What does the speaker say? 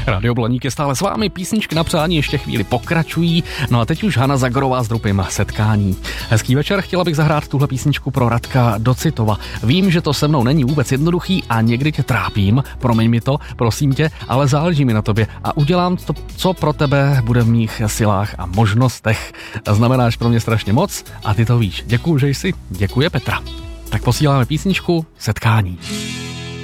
Radio Blaník je stále s vámi, písničky na přání ještě chvíli pokračují. No a teď už Hana Zagorová s Drupim Setkání. Hezký večer, chtěla bych zahrát tuhle písničku pro Radka Docitova. Vím, že to se mnou není vůbec jednoduchý a někdy tě trápím, promiň mi to, prosím tě, ale záleží mi na tobě a udělám to, co pro tebe bude v mých silách a možnostech. Znamenáš pro mě strašně moc a ty to víš. Děkuju, že jsi, děkuje Petra. Tak posíláme písničku Setkání.